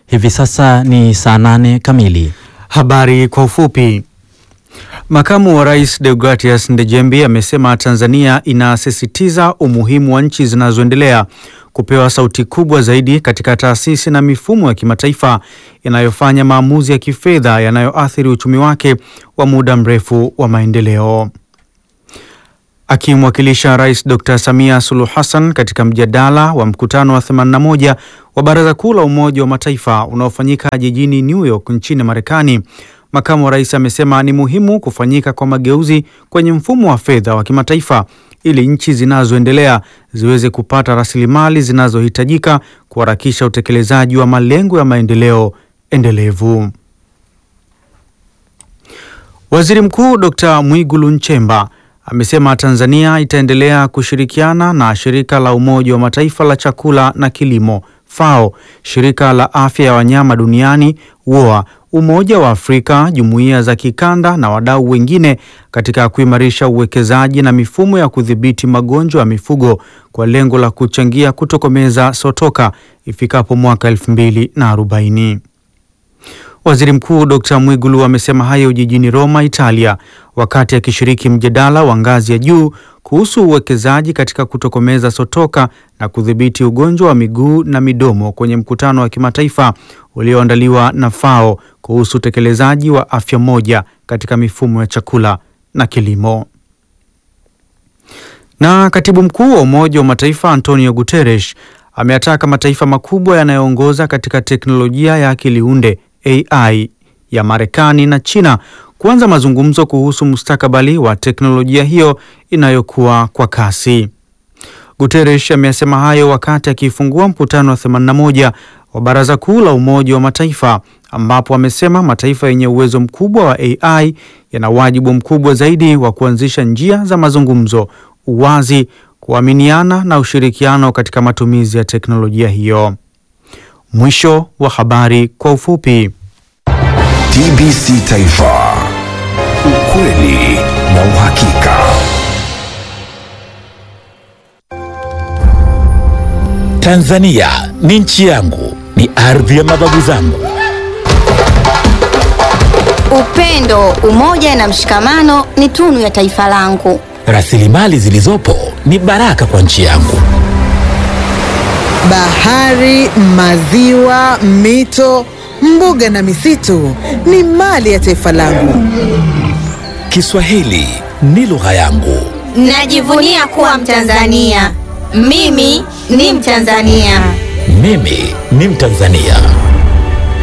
Hivi sasa ni saa 8 kamili. Habari kwa ufupi. Makamu wa Rais Deogratias Ndejembi amesema Tanzania inasisitiza umuhimu wa nchi zinazoendelea kupewa sauti kubwa zaidi katika taasisi na mifumo ya kimataifa inayofanya maamuzi ya kifedha yanayoathiri uchumi wake wa muda mrefu wa maendeleo. Akimwakilisha Rais Dr. Samia Suluhu Hassan katika mjadala wa mkutano wa 81 wa Baraza Kuu la Umoja wa Mataifa unaofanyika jijini New York nchini Marekani, makamu wa rais amesema ni muhimu kufanyika kwa mageuzi kwenye mfumo wa fedha wa kimataifa ili nchi zinazoendelea ziweze kupata rasilimali zinazohitajika kuharakisha utekelezaji wa malengo ya maendeleo endelevu. Waziri Mkuu Dr. Mwigulu Nchemba amesema Tanzania itaendelea kushirikiana na Shirika la Umoja wa Mataifa la Chakula na Kilimo FAO, Shirika la Afya ya Wanyama Duniani WOA, Umoja wa Afrika, jumuiya za kikanda na wadau wengine katika kuimarisha uwekezaji na mifumo ya kudhibiti magonjwa ya mifugo kwa lengo la kuchangia kutokomeza sotoka ifikapo mwaka 2040. Waziri Mkuu Dr. Mwigulu amesema hayo jijini Roma, Italia, wakati akishiriki mjadala wa ngazi ya juu kuhusu uwekezaji katika kutokomeza sotoka na kudhibiti ugonjwa wa miguu na midomo kwenye mkutano wa kimataifa ulioandaliwa na FAO kuhusu utekelezaji wa afya moja katika mifumo ya chakula na kilimo. Na Katibu Mkuu wa Umoja wa Mataifa Antonio Guterres ameataka mataifa makubwa yanayoongoza katika teknolojia ya akili unde AI ya Marekani na China kuanza mazungumzo kuhusu mustakabali wa teknolojia hiyo inayokuwa kwa kasi. Guterres amesema hayo wakati akifungua mkutano wa 81 wa Baraza Kuu la Umoja wa Mataifa, ambapo amesema mataifa yenye uwezo mkubwa wa AI yana wajibu mkubwa zaidi wa kuanzisha njia za mazungumzo, uwazi, kuaminiana na ushirikiano katika matumizi ya teknolojia hiyo. Mwisho wa habari kwa ufupi. TBC Taifa, ukweli na uhakika. Tanzania ni nchi yangu, ni ardhi ya mababu zangu. Upendo, umoja na mshikamano ni tunu ya taifa langu. Rasilimali zilizopo ni baraka kwa nchi yangu. Bahari, maziwa, mito, mbuga na misitu ni mali ya taifa langu. Kiswahili ni lugha yangu. Najivunia kuwa Mtanzania. Mimi ni Mtanzania. Mimi ni Mtanzania.